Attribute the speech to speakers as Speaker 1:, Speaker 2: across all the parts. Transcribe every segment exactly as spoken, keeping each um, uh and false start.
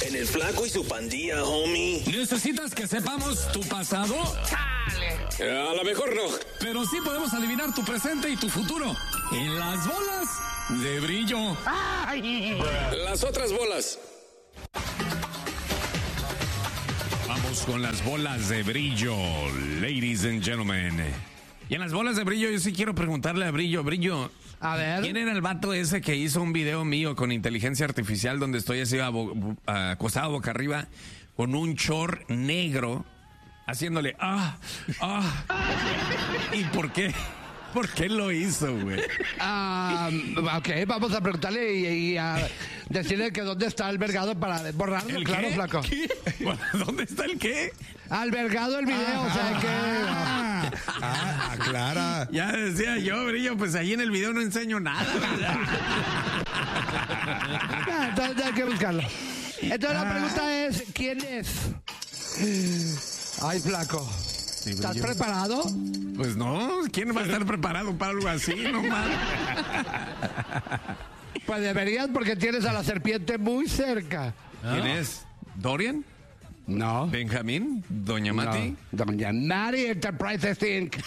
Speaker 1: En el Flaco y su Pandilla, homie.
Speaker 2: ¿Necesitas que sepamos tu pasado?
Speaker 1: ¡Chale! A lo mejor no.
Speaker 2: Pero sí podemos adivinar tu presente y tu futuro. En las bolas de brillo.
Speaker 1: ¡Ay! Las otras bolas.
Speaker 2: Vamos con las bolas de brillo, ladies and gentlemen. Y en las bolas de brillo yo sí quiero preguntarle a Brillo, Brillo,
Speaker 3: a ver,
Speaker 2: ¿quién era el vato ese que hizo un video mío con inteligencia artificial donde estoy así abo- acostado boca arriba con un short negro haciéndole ah, ah? ¿Y por qué? ¿Por qué lo hizo, güey?
Speaker 3: Uh, ok, vamos a preguntarle y, y a decirle que dónde está albergado para borrarlo,
Speaker 2: ¿El
Speaker 3: claro,
Speaker 2: qué?
Speaker 3: Flaco.
Speaker 2: ¿Qué? ¿Dónde está el qué?
Speaker 3: Albergado el video, ah, o sea que...
Speaker 4: Ah, ah, aclara.
Speaker 2: Ya decía yo, Brillo, pues ahí en el video no enseño nada, ¿verdad?
Speaker 3: Ah, entonces hay que buscarlo. Entonces la pregunta es, ¿quién es? Ay, Flaco.
Speaker 2: Sí,
Speaker 3: ¿Estás
Speaker 2: Brillo.
Speaker 3: preparado?
Speaker 2: Pues no, ¿quién va a estar preparado para algo así? No mames.
Speaker 3: Pues deberías porque tienes a la serpiente muy cerca.
Speaker 2: ¿Quién es? ¿Dorian?
Speaker 3: No.
Speaker 2: ¿Benjamín? ¿Doña Mati?
Speaker 3: No. Doña Mati Enterprises incorporated.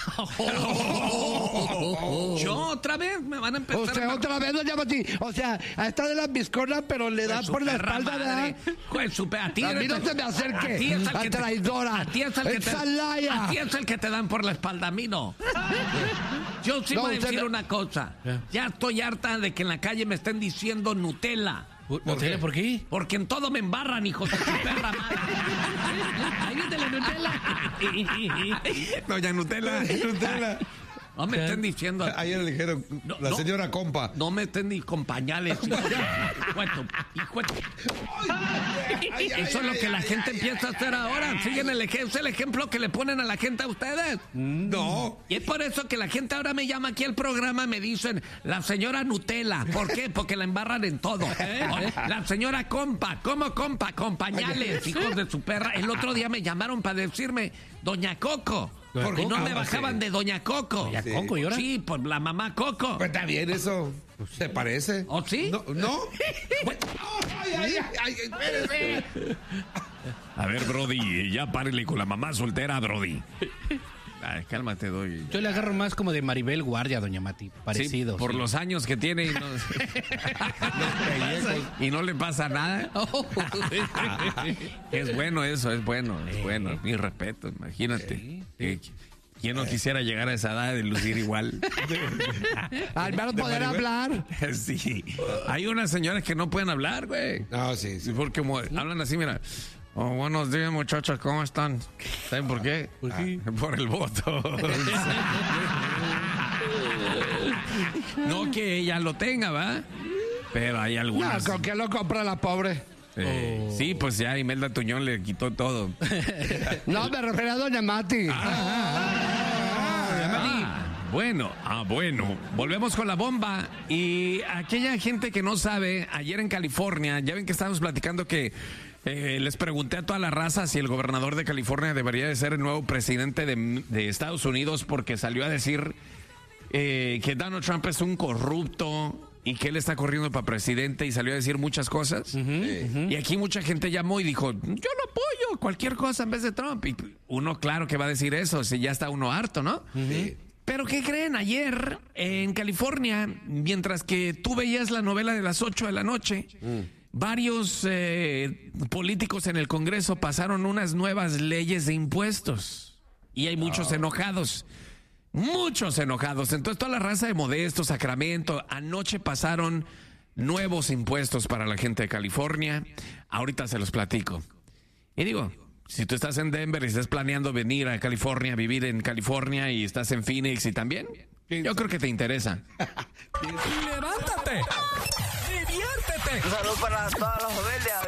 Speaker 2: ¿Yo otra vez? ¿Me van a empezar?
Speaker 3: O sea,
Speaker 2: a...
Speaker 3: otra vez, Doña Mati. O sea, a esta de las bisconas, pero le da
Speaker 2: Pues
Speaker 3: por
Speaker 2: su
Speaker 3: la
Speaker 2: perra
Speaker 3: espalda,
Speaker 2: madre.
Speaker 3: ¿verdad?
Speaker 2: Pues su pe- a ti
Speaker 3: A mí no
Speaker 2: te-
Speaker 3: se me acerque,
Speaker 2: a ti es el
Speaker 3: a
Speaker 2: que te-
Speaker 3: traidora.
Speaker 2: A ti es el que te...
Speaker 3: Exalaya.
Speaker 2: A ti es el que te dan por la espalda, a mí no. Yo sí
Speaker 3: No,
Speaker 2: voy a
Speaker 3: usted
Speaker 2: decir
Speaker 3: no-
Speaker 2: una cosa. Ya estoy harta de que en la calle me estén diciendo Nutella.
Speaker 5: ¿Por qué? ¿Por qué?
Speaker 2: Porque en todo me embarran, hijos de su perra madre.
Speaker 5: Ahí viene la Nutella.
Speaker 2: Doña Nutella.
Speaker 4: Nutella.
Speaker 2: No me estén diciendo...
Speaker 4: Ayer le dijeron,
Speaker 2: No,
Speaker 4: la
Speaker 2: no.
Speaker 4: señora compa.
Speaker 2: No me estén ni con pañales, hijo de- hijo de tu- hijo de tu- Eso es lo que la gente empieza a hacer ahora. Siguen el ejemplo, es el ejemplo que le ponen a la gente a ustedes.
Speaker 4: No.
Speaker 2: Y es por eso que la gente ahora me llama aquí al programa, me dicen la señora Nutella. ¿Por qué? Porque la embarran en todo. La señora compa, ¿cómo compa? Con pañales, hijos de su perra. El otro día me llamaron para decirme Doña Coco.
Speaker 5: Doña
Speaker 2: Porque no
Speaker 5: Coco,
Speaker 2: me bajaban
Speaker 4: sí.
Speaker 2: de Doña Coco.
Speaker 5: ¿Doña
Speaker 4: Sí.
Speaker 5: Coco y ahora?
Speaker 2: Sí, por la mamá Coco.
Speaker 4: Pues está bien eso. ¿Se parece?
Speaker 2: ¿Oh, sí?
Speaker 4: No. ¿No? Ay, ay, ay, ay, espérese.
Speaker 2: A ver, Brody, ya párele con la mamá soltera, Brody. Ay, cálmate, doy.
Speaker 5: Yo le agarro más como de Maribel Guardia, Doña Mati. Parecido.
Speaker 2: Sí, por
Speaker 5: sí.
Speaker 2: los años que tiene y no, y no le pasa nada. Es bueno eso, es bueno, es bueno. Mi respeto, imagínate. Que- ¿Quién no quisiera llegar a esa edad de lucir igual?
Speaker 3: Al menos poder
Speaker 4: Maribel.
Speaker 3: hablar.
Speaker 2: Sí. Hay unas señoras que no pueden hablar, güey.
Speaker 4: No, sí, sí.
Speaker 2: Porque mo- hablan así, mira. Oh, buenos días, muchachos, ¿cómo están? ¿Saben por qué?
Speaker 5: ¿Por qué?
Speaker 2: Ah, por el voto. No que ella lo tenga, ¿va? Pero hay
Speaker 3: No,
Speaker 2: algunas.
Speaker 3: ¿con qué lo compra la pobre?
Speaker 2: Eh, Sí, pues ya Imelda Tuñón le quitó todo.
Speaker 3: No, me refiero a Doña Mati.
Speaker 2: Ah, bueno, ah, bueno. Volvemos con la bomba. Y aquella gente que no sabe, ayer en California, ya ven que estábamos platicando que eh, les pregunté a toda la raza si el gobernador de California debería de ser el nuevo presidente de, de Estados Unidos porque salió a decir eh, que Donald Trump es un corrupto y que él está corriendo para presidente y salió a decir muchas cosas. Y aquí mucha gente llamó y dijo, yo lo apoyo, cualquier cosa en vez de Trump. Y uno claro que va a decir eso, si ya está uno harto, ¿no?
Speaker 4: Sí.
Speaker 2: Pero ¿qué creen? Ayer en California, mientras que tú veías la novela de las ocho de la noche, varios eh, políticos en el Congreso pasaron unas nuevas leyes de impuestos. Y hay muchos enojados. Muchos enojados. Entonces toda la raza de Modesto, Sacramento, anoche pasaron nuevos impuestos para la gente de California. Ahorita se los platico. Y digo, si tú estás en Denver y estás planeando venir a California, vivir en California y estás en Phoenix y también, yo creo que te interesa. ¡Levántate! ¡Diviértete!
Speaker 6: Un saludo para todos los rebeldes.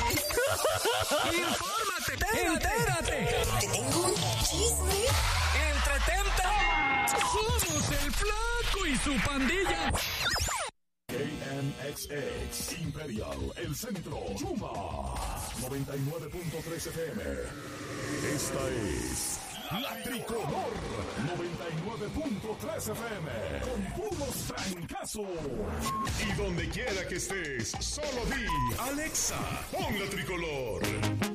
Speaker 2: ¡Infórmate! ¡Entérate!
Speaker 7: Te tengo un chisme.
Speaker 2: ¡Entretente! ¡Somos el Flaco y su pandilla!
Speaker 8: K M X X Imperial, el centro, Chuma, noventa y nueve punto tres F M. Esta es La Tricolor noventa y nueve punto tres F M con puros trancazos. Y donde quiera que estés, solo di Alexa, pon la Tricolor.